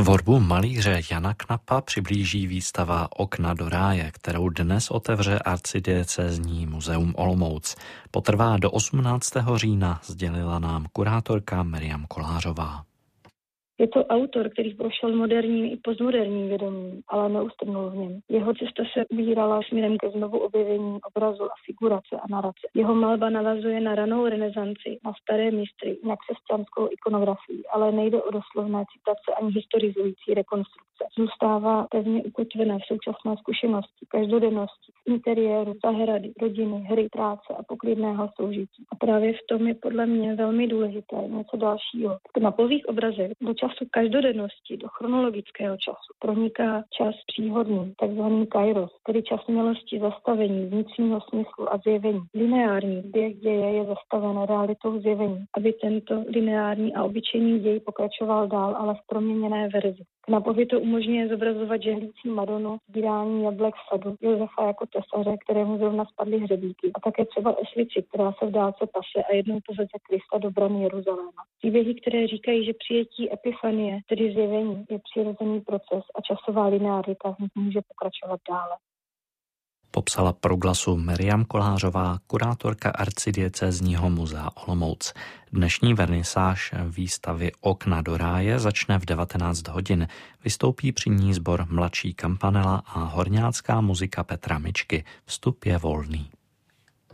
Tvorbu malíře Jana Knapa přiblíží výstava Okna do ráje, kterou dnes otevře arcidiecézní muzeum Olomouc. Potrvá do 18. října, sdělila nám kurátorka Miriam Kolářová. Je to autor, který prošel moderním i postmoderním vědomím, ale neustrnul v něm. Jeho cesta se ubírala směrem ke znovu objevení obrazu a figurace a narace. Jeho malba navazuje na ranou renesanci, na staré mistry, na křesťanskou ikonografii, ale nejde o doslovné citace ani historizující rekonstrukce. Zůstává pevně ukotvené v současné zkušenosti, každodennosti, interiéru, zahrady, rodiny, hry, práce a poklidného soužití. A právě v tom je podle mě velmi důležité něco dalšího. V knapových obrazech do času každodennosti, do chronologického času proniká čas příhodný, takzvaný kairos, tedy čas milosti, zastavení, vnitřního smyslu a zjevení. Lineární běh děje je zastaven realitou zjevení, aby tento lineární a obyčejný děj pokračoval dál, ale v proměněné verzi. Knapovi to umožňuje zobrazovat žehlící Madonu, sbírání jablek v sadu, Josefa jako tesaře, kterému zrovna spadly hřebíky, a také třeba oslici, která se v dálce pase a jednou poveze Krista do brany Jeruzaléma. Příběhy, které říkají, že přijetí epifanie, tedy zjevení, je přirozený proces a časová linearita v nich může pokračovat dále. Popsala Proglasu Miriam Kolářová, kurátorka arcidiecézního muzea Olomouc. Dnešní vernisáž výstavy Okna do ráje začne v 19 hodin. Vystoupí při ní sbor Mladší Kampanela a horňácká muzika Petra Mičky. Vstup je volný.